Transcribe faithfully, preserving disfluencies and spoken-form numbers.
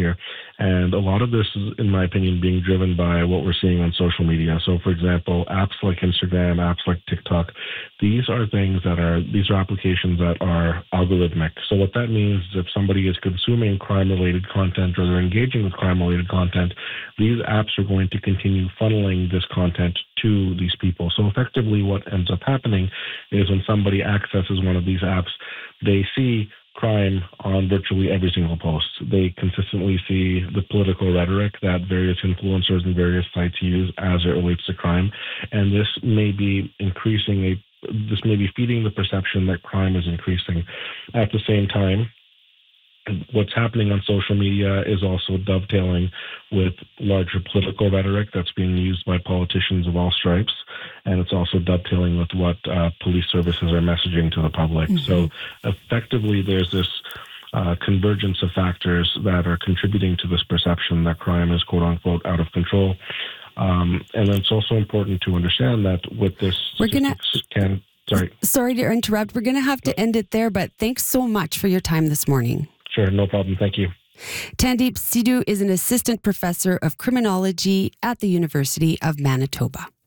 here. And a lot of this is, in my opinion, being driven by what we're seeing on social media. So, for example, apps like Instagram, apps like TikTok, these are things that are, these are applications that are algorithmic. So what that means is if somebody is consuming crime-related content or they're engaging with crime-related content, these apps are going to continue funneling this content to these people. So effectively what ends up happening is when somebody accesses one of these apps, they see crime on virtually every single post. They consistently see the political rhetoric that various influencers and various sites use as it relates to crime. And this may be increasing a this may be feeding the perception that crime is increasing. At the same time, what's happening on social media is also dovetailing with larger political rhetoric that's being used by politicians of all stripes. And it's also dovetailing with what uh, police services are messaging to the public. Mm-hmm. So effectively, there's this uh, convergence of factors that are contributing to this perception that crime is, quote unquote, out of control. Um, and then it's also important to understand that with this, we're gonna can sorry, sorry to interrupt. We're going to have to end it there, but thanks so much for your time this morning. Sure, no problem. Thank you. Tandeep Sidhu is an assistant professor of criminology at the University of Manitoba.